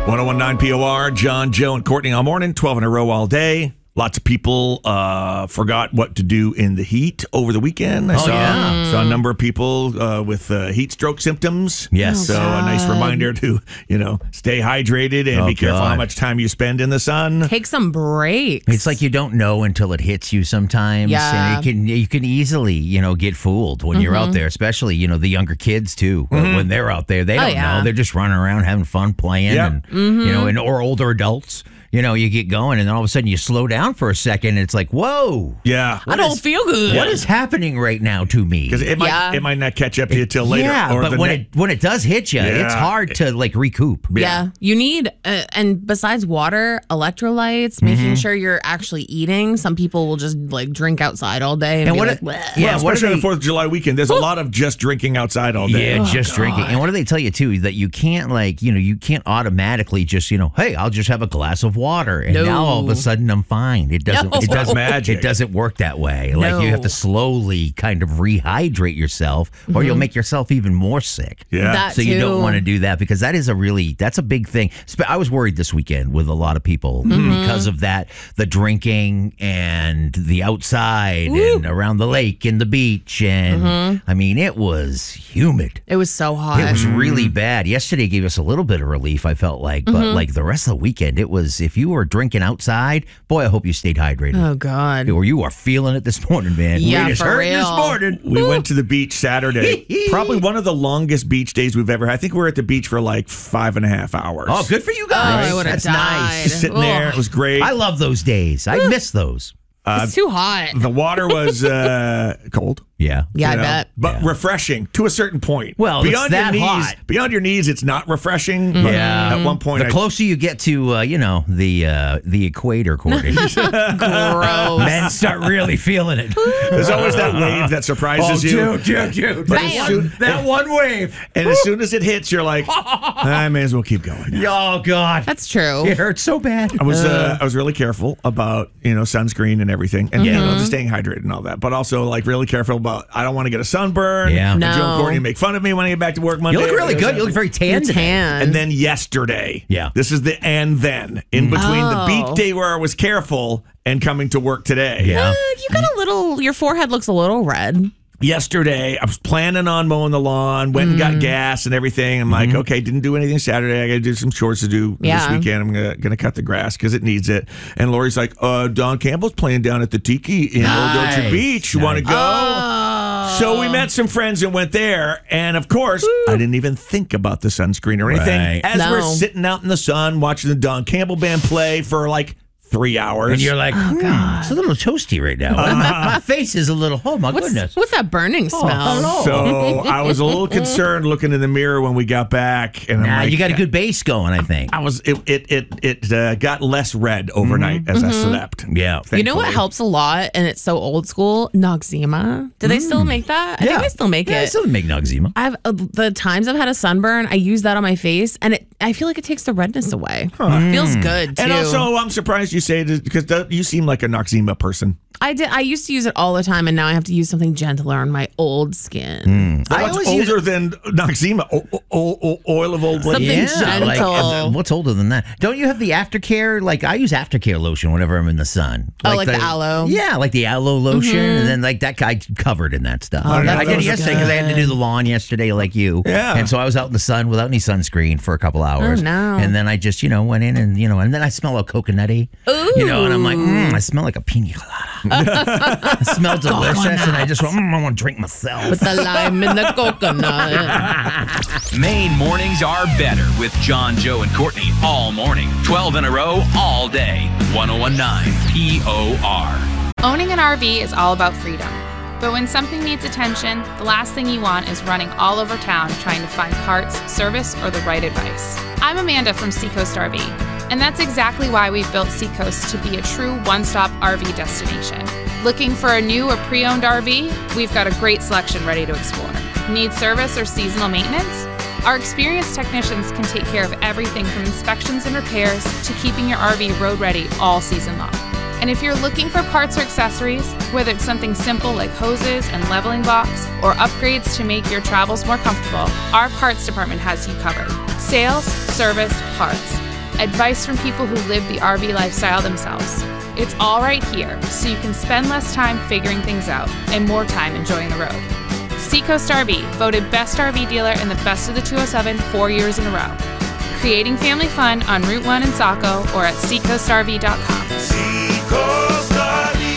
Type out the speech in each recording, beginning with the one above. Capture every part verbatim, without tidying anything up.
one oh one point nine P O R, John, Joe, and Courtney all morning, twelve in a row all day. Lots of people uh, forgot what to do in the heat over the weekend. I Oh, saw, yeah. saw a number of people uh, with uh, heat stroke symptoms. Yes. So a nice reminder to, you know, stay hydrated and Oh, be careful God. how much time you spend in the sun. Take some breaks. It's like you don't know until it hits you sometimes. Yeah. And you can you can easily, you know, get fooled when you're out there, especially, you know, the younger kids too. When they're out there, they Oh, don't yeah. know. They're just running around having fun playing Yep. and you know, and or older adults. You know, you get going and then all of a sudden you slow down for a second and it's like, whoa. Yeah. I don't feel good. What is happening right now to me? Because it might Yeah. it might not catch up to you till later. Yeah, or but the when ne- it when it does hit you, it's Yeah. hard to like recoup. Yeah, you need, uh, and besides water, electrolytes, making sure you're actually eating. Some people will just like drink outside all day and, And be what like, it- "Bleh." yeah, Well, what especially are on the they- fourth of July weekend, there's a lot of just drinking outside all day. Yeah, just drinking. And what do they tell you too? That you can't like, you know, you can't automatically just, you know, hey, I'll just have a glass of water and No. now all of a sudden I'm fine. It doesn't. No. It doesn't. Magic. It doesn't work that way. Like you have No. to slowly kind of rehydrate yourself, or you'll make yourself even more sick. Yeah. That So you don't too. want to do that because that is a really that's a big thing. Spe- I was worried this weekend with a lot of people because of that, the drinking and the outside and around the lake and the beach, and I mean it was humid. It was so hot. It was really bad. Yesterday gave us a little bit of relief, I felt like, but like the rest of the weekend, it was if you were drinking outside, boy, I hope you stayed hydrated. Oh God. Or you are feeling it this morning, man. Yeah, It is for hurting this real. morning. We went to the beach Saturday. Probably one of the longest beach days we've ever had. I think we were at the beach for like five and a half hours. Oh, good for you Oh, guys. I would have That's died. nice. Just sitting there. It was great. I love those days. I miss those. It's too hot. The water was uh, cold. Yeah. Yeah, I you know, bet. But Yeah. refreshing to a certain point. Well, it's beyond that your knees, hot. beyond your knees, it's not refreshing. but Yeah. At one point, The I, closer you get to, uh, you know, the uh, the equator, Courtney, Gross. men start really feeling it. there's always that wave that surprises you. Oh, dude, dude. But Bam. as soon, That one wave. and as soon as it hits, you're like, I may as well keep going. now." Oh, God. That's true. It hurts so bad. I was uh, I was really careful about you know sunscreen and everything, and you know, just staying hydrated and all that. But also like really careful about I don't want to get a sunburn. Yeah. And No. Joe and Courtney make fun of me when I get back to work Monday. You look really good. You look very tan. You're today. tan. And then yesterday, Yeah. this is the and then in between the Oh. beach day where I was careful and coming to work today. Yeah. Uh, you got a little, your forehead looks a little red. Yesterday, I was planning on mowing the lawn, went and Mm. got gas and everything. I'm like, okay, didn't do anything Saturday. I got to do some chores to do this Yeah. weekend. I'm gonna gonna cut the grass because it needs it. And Lori's like, uh, Don Campbell's playing down at the Tiki in Old Nice. Orchard Beach. You want to Nice. go? So we met some friends and went there. And of course, I didn't even think about the sunscreen or anything. Right. As we're No. sitting out in the sun watching the Don Campbell band play for like three hours. And you're like, oh, God. It's a little toasty right now. My face is a little, oh, my What's, goodness. what's that burning smell? hello. So I was a little concerned looking in the mirror when we got back, and I'm Nah, like, you got a good base going, I think. I was it it it it uh, got less red overnight as I slept. Yeah. You know what thankfully. helps a lot, and it's so old school? Noxzema. Do they still make that? I think they still make yeah, I it. still make Noxzema. I've uh, the times I've had a sunburn, I use that on my face, and it, I feel like it takes the redness away. It feels good too. And also, I'm surprised you say it because the, you seem like a Noxzema person. I did. I used to use it all the time, and now I have to use something gentler on my old skin. I What's always use older than Noxzema? O- o- o- oil of old Something lady. gentle. like, uh, what's older than that? Don't you have the aftercare? Like, I use aftercare lotion whenever I'm in the sun. Oh, like the aloe? Yeah, like the aloe lotion. And then, like, that guy covered in that stuff. Oh, that I did it feels yesterday because I had to do good. the lawn yesterday, like you. Yeah. And so I was out in the sun without any sunscreen for a couple hours. Oh, no. And then I just, you know, went in and, you know, and then I smell a coconutty. Ooh. You know, and I'm like, mm, I smell like a pina colada. It smells delicious. And I just went, mm, I want to drink myself. With the lime and the coconut. Maine mornings are better with John, Joe, and Courtney all morning. twelve in a row, all day. one oh one point nine P O R. Owning an R V is all about freedom. But when something needs attention, the last thing you want is running all over town trying to find parts, service, or the right advice. I'm Amanda from Seacoast R V, and that's exactly why we've built Seacoast to be a true one-stop R V destination. Looking for a new or pre-owned R V? We've got a great selection ready to explore. Need service or seasonal maintenance? Our experienced technicians can take care of everything from inspections and repairs to keeping your R V road ready all season long. And if you're looking for parts or accessories, whether it's something simple like hoses and leveling blocks, or upgrades to make your travels more comfortable, our parts department has you covered. Sales, service, parts. advice from people who live the R V lifestyle themselves. It's all right here, so you can spend less time figuring things out and more time enjoying the road. Seacoast R V, voted best R V dealer in the Best of the two oh seven four years in a row. Creating family fun on Route one in Saco or at seacoast r v dot com. Seacoast R V.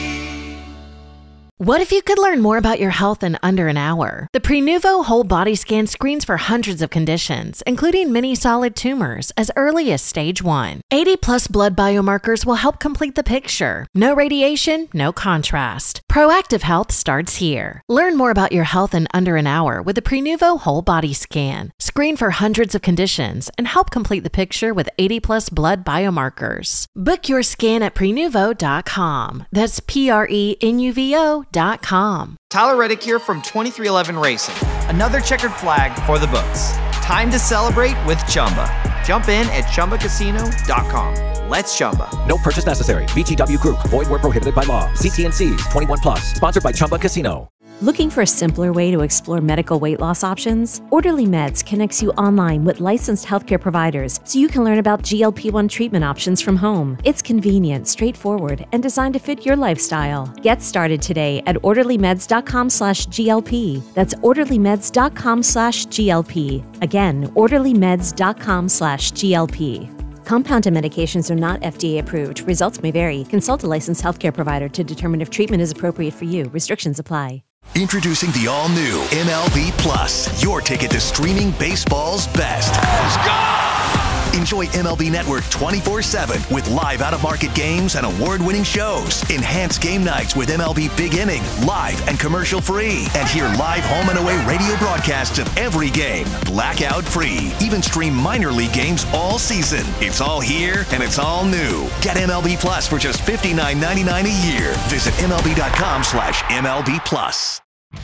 What if you could learn more about your health in under an hour? The Prenuvo Whole Body Scan screens for hundreds of conditions, including many solid tumors, as early as stage one. eighty plus blood biomarkers will help complete the picture. No radiation, no contrast. Proactive health starts here. Learn more about your health in under an hour with the Prenuvo Whole Body Scan. Screen for hundreds of conditions and help complete the picture with eighty plus blood biomarkers. Book your scan at prenuvo dot com. That's P R E N U V O dot com. Tyler Reddick here from twenty-three eleven Racing. Another checkered flag for the books. Time to celebrate with Chumba. Jump in at chumba casino dot com. Let's Chumba. No purchase necessary. V G W Group. Void where prohibited by law. See T and C's. twenty-one plus. Sponsored by Chumba Casino. Looking for a simpler way to explore medical weight loss options? Orderly Meds connects you online with licensed healthcare providers so you can learn about G L P one treatment options from home. It's convenient, straightforward, and designed to fit your lifestyle. Get started today at orderlymeds dot com slash G L P. That's orderlymeds dot com slash G L P. Again, orderlymeds dot com slash G L P. Compounded medications are not F D A approved. Results may vary. Consult a licensed healthcare provider to determine if treatment is appropriate for you. Restrictions apply. Introducing the all-new M L B Plus, your ticket to streaming baseball's best. Let's go! Enjoy M L B Network twenty-four seven with live out-of-market games and award-winning shows. Enhance game nights with M L B Big Inning, live and commercial-free. And hear live home and away radio broadcasts of every game, blackout-free. Even stream minor league games all season. It's all here and it's all new. Get M L B Plus for just fifty-nine ninety-nine a year. Visit M L B dot com slash M L B Plus.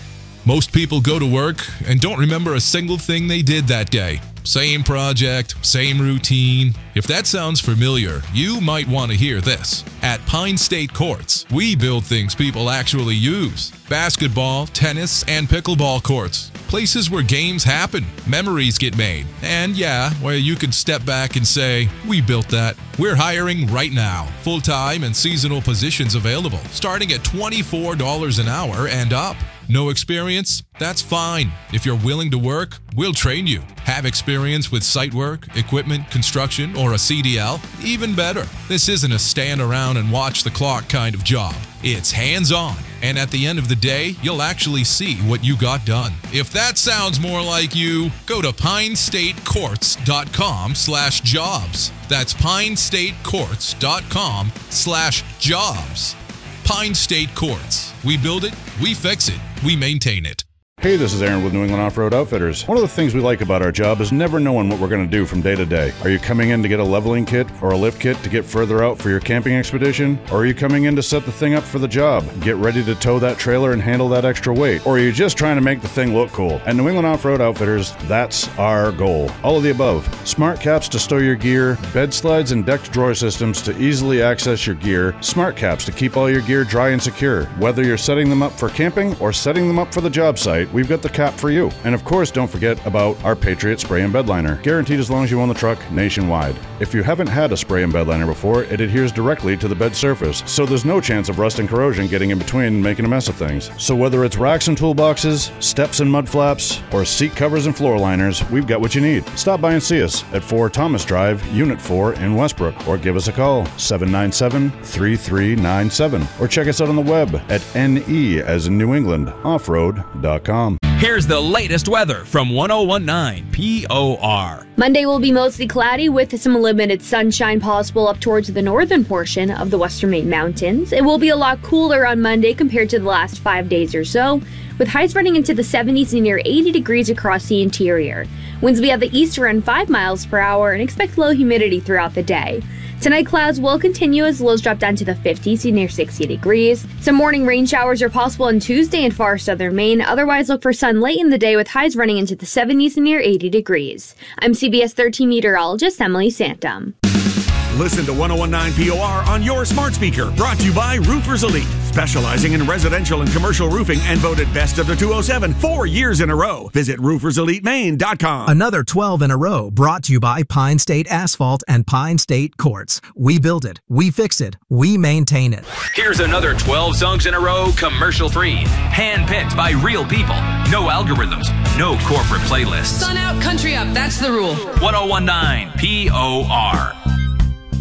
Most people go to work and don't remember a single thing they did that day. Same project, same routine. If that sounds familiar, you might want to hear this. At Pine State Courts, we build things people actually use. Basketball, tennis, and pickleball courts. Places where games happen, memories get made, and yeah, where you can step back and say, we built that. We're hiring right now. Full-time and seasonal positions available, starting at twenty-four dollars an hour and up. No experience? That's fine. If you're willing to work, we'll train you. Have experience with site work, equipment, construction, or a C D L? Even better. This isn't a stand around and watch the clock kind of job. It's hands-on, and at the end of the day, you'll actually see what you got done. If that sounds more like you, go to pine state courts dot com slash jobs. That's pine state courts dot com slash jobs. Pine State Courts. We build it, we fix it, we maintain it. Hey, this is Aaron with New England Off-Road Outfitters. One of the things we like about our job is never knowing what we're going to do from day to day. Are you coming in to get a leveling kit or a lift kit to get further out for your camping expedition? Or are you coming in to set the thing up for the job, get ready to tow that trailer and handle that extra weight? Or are you just trying to make the thing look cool? At New England Off-Road Outfitters, that's our goal. All of the above. Smart caps to stow your gear, bed slides and decked drawer systems to easily access your gear, smart caps to keep all your gear dry and secure. Whether you're setting them up for camping or setting them up for the job site, we've got the cap for you. And of course, don't forget about our Patriot Spray and Bed Liner. Guaranteed as long as you own the truck nationwide. If you haven't had a spray and bed liner before, it adheres directly to the bed surface, so there's no chance of rust and corrosion getting in between and making a mess of things. So whether it's racks and toolboxes, steps and mud flaps, or seat covers and floor liners, we've got what you need. Stop by and see us at four Thomas Drive, Unit four in Westbrook, or give us a call, seven nine seven, three three nine seven, or check us out on the web at N E as in New England, offroad dot com. Here's the latest weather from one oh one nine P O R. Monday will be mostly cloudy with some limited sunshine possible up towards the northern portion of the Western Maine Mountains. It will be a lot cooler on Monday compared to the last five days or so, with highs running into the seventies and near eighty degrees across the interior. Winds will be at the east around five miles per hour and expect low humidity throughout the day. Tonight, clouds will continue as lows drop down to the fifties and near sixty degrees. Some morning rain showers are possible on Tuesday in far southern Maine. Otherwise, look for sun late in the day with highs running into the seventies and near eighty degrees. I'm C B S thirteen meteorologist Emily Santum. Listen to one oh one nine P O R on your smart speaker. Brought to you by Roofers Elite, specializing in residential and commercial roofing and voted best of the two oh seven four years in a row. Visit roofers elite maine dot com. Another twelve in a row brought to you by Pine State Asphalt and Pine State Quartz. We build it, we fix it, we maintain it. Here's another twelve songs in a row, commercial-free. Hand-picked by real people. No algorithms, no corporate playlists. Sun out, country up. That's the rule. one oh one nine P O R.